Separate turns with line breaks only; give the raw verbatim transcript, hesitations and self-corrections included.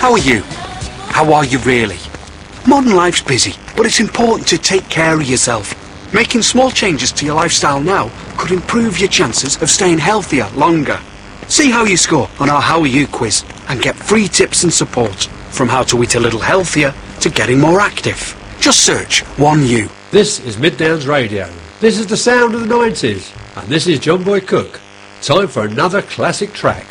How are you? How are you really? Modern life's busy, but it's important to take care of yourself. Making small changes to your lifestyle now could improve your chances of staying healthier longer. See how you score on our How Are You quiz and get free tips and support from how to eat a little healthier to getting more active. Just search one U.
This is Mid Downs Radio. This is the sound of the nineties. And this is John Boy Cook. Time for another classic track.